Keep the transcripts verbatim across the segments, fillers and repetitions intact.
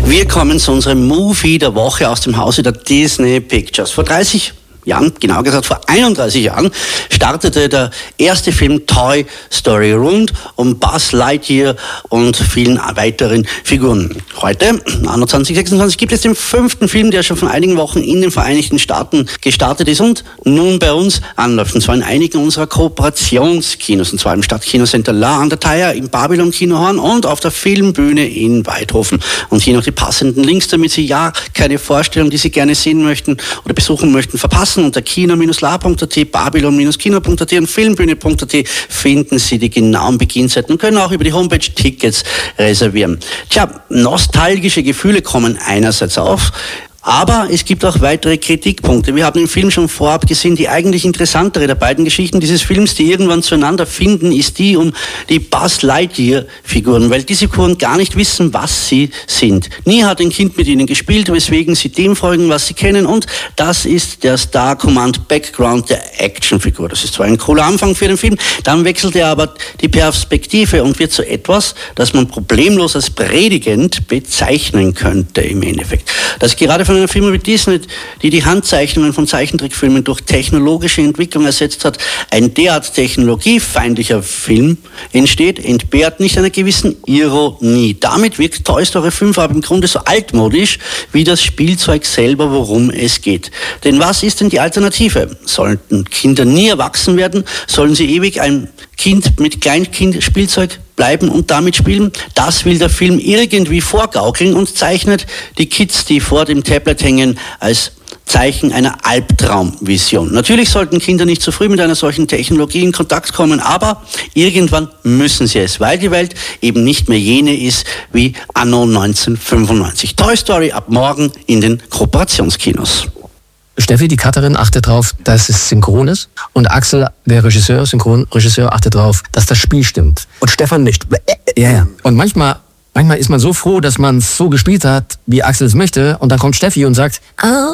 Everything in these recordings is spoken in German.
Wir kommen zu unserem Movie der Woche aus dem Hause der Disney Pictures. Vor dreißig Jahren, genau gesagt vor einunddreißig Jahren, startete der erste Film Toy Story rund um Buzz Lightyear und vielen weiteren Figuren. Heute, zwanzig sechsundzwanzig, gibt es den fünften Film, der schon vor einigen Wochen in den Vereinigten Staaten gestartet ist und nun bei uns anläuft. Und zwar in einigen unserer Kooperationskinos, und zwar im Stadtkinocenter La Andataya, im Babylon Kinohorn und auf der Filmbühne in Weidhofen. Und hier noch die passenden Links, damit Sie ja keine Vorstellung, die Sie gerne sehen möchten oder besuchen möchten, verpassen. Unter kino Bindestrich la Punkt at, babylon Bindestrich kino Punkt at und filmbühne Punkt at finden Sie die genauen Beginnzeiten und können auch über die Homepage Tickets reservieren. Tja, nostalgische Gefühle kommen einerseits auf, aber es gibt auch weitere Kritikpunkte. Wir haben im Film schon vorab gesehen, die eigentlich interessantere der beiden Geschichten dieses Films, die irgendwann zueinander finden, ist die um die Buzz Lightyear-Figuren, weil diese Figuren gar nicht wissen, was sie sind. Nie hat ein Kind mit ihnen gespielt, weswegen sie dem folgen, was sie kennen, und das ist der Star Command Background der Actionfigur. Das ist zwar ein cooler Anfang für den Film, dann wechselt er aber die Perspektive und wird zu etwas, das man problemlos als predigend bezeichnen könnte im Endeffekt. Das gerade von einer Firma wie Disney, die die Handzeichnungen von Zeichentrickfilmen durch technologische Entwicklung ersetzt hat, ein derart technologiefeindlicher Film entsteht, entbehrt nicht einer gewissen Ironie. Damit wirkt Toy Story fünf aber im Grunde so altmodisch wie das Spielzeug selber, worum es geht. Denn was ist denn die Alternative? Sollten Kinder nie erwachsen werden? Sollen sie ewig ein Kind mit Kleinkindspielzeug bleiben und damit spielen? Das will der Film irgendwie vorgaukeln und zeichnet die Kids, die vor dem Tablet hängen, als Zeichen einer Albtraumvision. Natürlich sollten Kinder nicht zu früh mit einer solchen Technologie in Kontakt kommen, aber irgendwann müssen sie es, weil die Welt eben nicht mehr jene ist wie anno neunzehnhundertfünfundneunzig. Toy Story ab morgen in den Kooperationskinos. Steffi, die Cutterin, achtet darauf, dass es synchron ist. Und Axel, der Regisseur, Synchronregisseur, achtet darauf, dass das Spiel stimmt. Und Stefan nicht. Ja, ja. Und manchmal, manchmal ist man so froh, dass man es so gespielt hat, wie Axel es möchte. Und dann kommt Steffi und sagt, ah,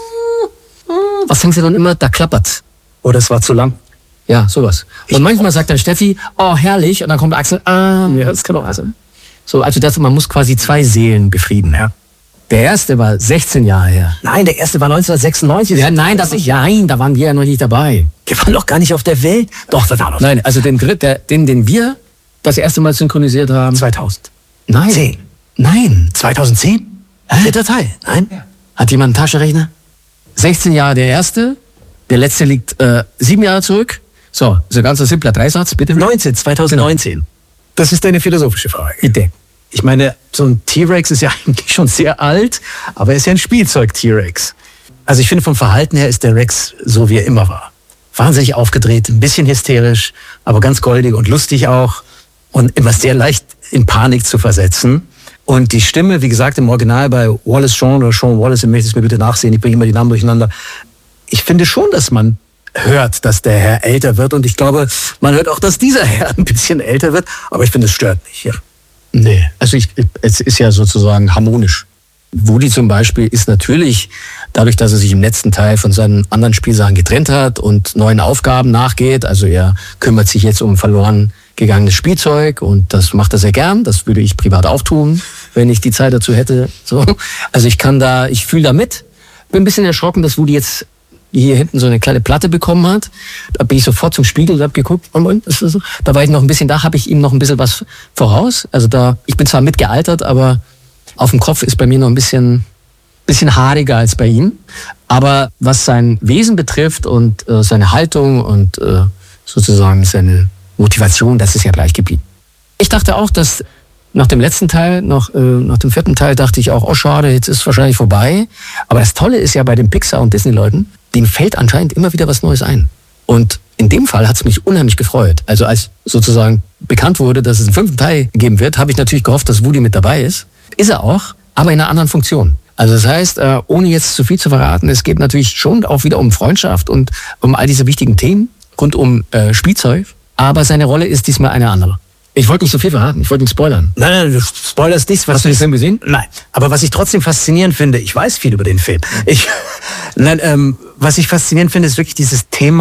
was denkst du dann immer? Da klappert. Oder es war zu lang. Ja, sowas. Und manchmal sagt dann Steffi, oh, herrlich. Und dann kommt Axel, ah, ja, das kann auch sein. So, also das, man muss quasi zwei Seelen befrieden, ja. Der erste war sechzehn Jahre her. Nein, der erste war neunzehnhundertsechsundneunzig. Ja, nein, das ich, nein, da waren wir ja noch nicht dabei. Wir waren doch gar nicht auf der Welt. Doch, das war doch. Nein, also den dritt, der, den, den wir das erste Mal synchronisiert haben. zweitausend. Nein. zehn. Nein. zweitausendzehn? Hä? Dritter Teil. Nein. Ja. Hat jemand einen Taschenrechner? sechzehn Jahre der erste. Der letzte liegt äh, sieben Jahre zurück. So, so ein ganz simpler Dreisatz, bitte. neunzehn, zweitausendneunzehn. Genau. Das ist eine philosophische Frage. Bitte. Ich meine, so ein T-Rex ist ja eigentlich schon sehr alt, aber er ist ja ein Spielzeug-T-Rex. Also ich finde, vom Verhalten her ist der Rex so, wie er immer war. Wahnsinnig aufgedreht, ein bisschen hysterisch, aber ganz goldig und lustig auch. Und immer sehr leicht in Panik zu versetzen. Und die Stimme, wie gesagt, im Original bei Wallace Shawn oder Shawn Wallace, ihr möchtet es mir bitte nachsehen, ich bringe immer die Namen durcheinander. Ich finde schon, dass man hört, dass der Herr älter wird. Und ich glaube, man hört auch, dass dieser Herr ein bisschen älter wird. Aber ich finde, es stört nicht, ja. Nee, also ich, es ist ja sozusagen harmonisch. Woody zum Beispiel ist natürlich, dadurch, dass er sich im letzten Teil von seinen anderen Spielsachen getrennt hat und neuen Aufgaben nachgeht, also er kümmert sich jetzt um verloren gegangenes Spielzeug und das macht er sehr gern, das würde ich privat auch tun, wenn ich die Zeit dazu hätte. So. Also ich kann da, ich fühle da mit, bin ein bisschen erschrocken, dass Woody jetzt hier hinten so eine kleine Platte bekommen hat. Da bin ich sofort zum Spiegel und habe geguckt. Da war ich noch ein bisschen, da habe ich ihm noch ein bisschen was voraus. Also da, ich bin zwar mitgealtert, aber auf dem Kopf ist bei mir noch ein bisschen, bisschen haariger als bei ihm. Aber was sein Wesen betrifft und äh, seine Haltung und äh, sozusagen seine Motivation, das ist ja gleich geblieben. Ich dachte auch, dass nach dem letzten Teil, nach, äh, nach dem vierten Teil dachte ich auch, oh schade, jetzt ist es wahrscheinlich vorbei. Aber das Tolle ist ja bei den Pixar- und Disney-Leuten, denen fällt anscheinend immer wieder was Neues ein. Und in dem Fall hat es mich unheimlich gefreut. Also als sozusagen bekannt wurde, dass es einen fünften Teil geben wird, habe ich natürlich gehofft, dass Woody mit dabei ist. Ist er auch, aber in einer anderen Funktion. Also das heißt, äh, ohne jetzt zu viel zu verraten, es geht natürlich schon auch wieder um Freundschaft und um all diese wichtigen Themen rund um äh, Spielzeug. Aber seine Rolle ist diesmal eine andere. Ich wollte nicht so viel verraten, ich wollte nicht spoilern. Nein, nein, du spoilerst nichts. Was Hast du den Film gesehen? Nein, aber was ich trotzdem faszinierend finde, ich weiß viel über den Film. Ich, nein, ähm, was ich faszinierend finde, ist wirklich dieses Thema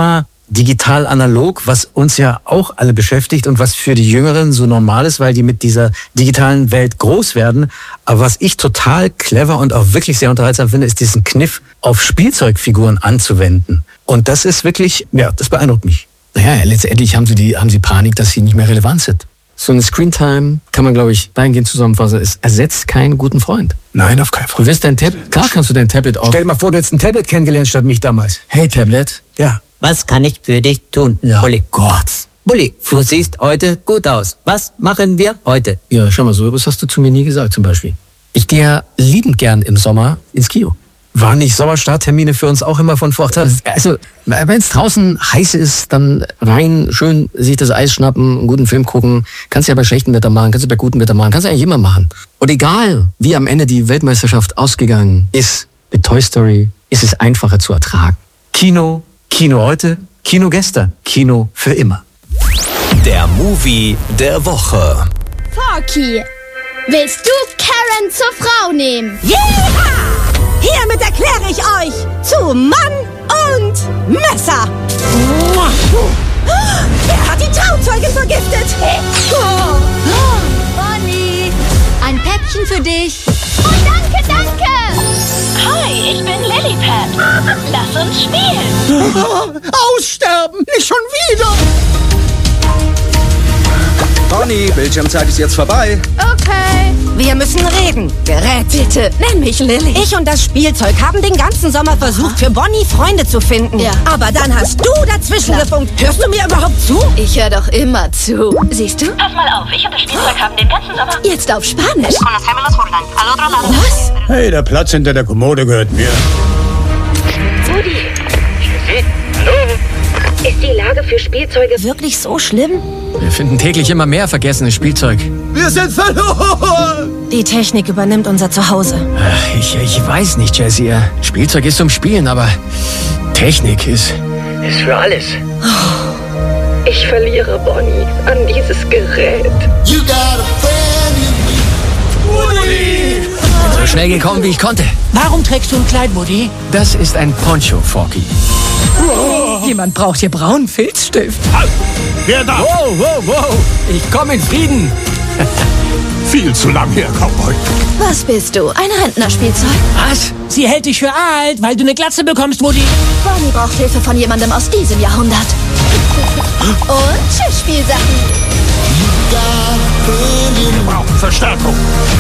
digital analog, was uns ja auch alle beschäftigt und was für die Jüngeren so normal ist, weil die mit dieser digitalen Welt groß werden. Aber was ich total clever und auch wirklich sehr unterhaltsam finde, ist diesen Kniff auf Spielzeugfiguren anzuwenden. Und das ist wirklich, ja, das beeindruckt mich. Naja, letztendlich haben sie, die, haben sie Panik, dass sie nicht mehr relevant sind. So eine Screentime kann man, glaube ich, dahingehend zusammenfassen, es ersetzt keinen guten Freund. Nein, auf keinen Fall. Du wirst dein Tablet, klar kannst du dein Tablet auch. Stell dir mal vor, du hättest ein Tablet kennengelernt statt mich damals. Hey Tablet. Ja. Was kann ich für dich tun, Ja. Bulli? Gott. Bulli, du siehst heute gut aus. Was machen wir heute? Ja, schau mal, so was hast du zu mir nie gesagt zum Beispiel. Ich gehe ja liebend gern im Sommer ins Kino. Waren nicht Sommerstarttermine für uns auch immer von Vorteil? Also, wenn es draußen heiß ist, dann rein, schön sich das Eis schnappen, einen guten Film gucken. Kannst du ja bei schlechtem Wetter machen, kannst du bei gutem Wetter machen, kannst du eigentlich immer machen. Und egal, wie am Ende die Weltmeisterschaft ausgegangen ist, mit Toy Story ist es einfacher zu ertragen. Kino, Kino heute, Kino gestern, Kino für immer. Der Movie der Woche. Forky, willst du Karen zur Frau nehmen? Yeah! Hiermit erkläre ich euch zu Mann und Messer. Wer hat die Trauzeugin vergiftet? Bonnie, ein Päckchen für dich. Oh, danke, danke. Hi, ich bin Lillipad. Lass uns spielen. Aussterben! Nicht schon wieder! Bonnie, Bildschirmzeit ist jetzt vorbei. Okay. Wir müssen reden. Gerät, bitte. Nenn mich Lilly. Ich und das Spielzeug haben den ganzen Sommer versucht, für Bonnie Freunde zu finden. Ja. Aber dann hast du dazwischen gefunkt. Hörst du mir überhaupt zu? Ich höre doch immer zu. Siehst du? Pass mal auf, ich und das Spielzeug haben den ganzen Sommer... Jetzt auf Spanisch. Was? Hey, der Platz hinter der Kommode gehört mir. Ist die Lage für Spielzeuge Wirklich so schlimm? Wir finden täglich immer mehr vergessenes Spielzeug. Wir sind verloren! Die Technik übernimmt unser Zuhause. Ach, ich, ich weiß nicht, Jessie. Spielzeug ist zum Spielen, aber Technik ist... Ist für alles. Ich verliere Bonnie an dieses Gerät. You got a friend in me. Woody! So schnell gekommen, wie ich konnte. Warum trägst du ein Kleid, Woody? Das ist ein Poncho, Forky. Jemand braucht hier braunen Filzstift. Wer da? Wow, wow, wow. Ich komme in Frieden. Viel zu lang her, Cowboy. Was bist du? Ein Rentnerspielzeug? Was? Sie hält dich für alt, weil du eine Glatze bekommst, Woody. Bonnie braucht Hilfe von jemandem aus diesem Jahrhundert. Und tschüss, Spielsachen. Wir brauchen Verstärkung.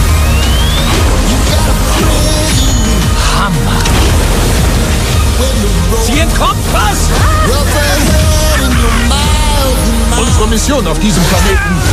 Hammer. Sie entkommt, was? Unsere Mission auf diesem Planeten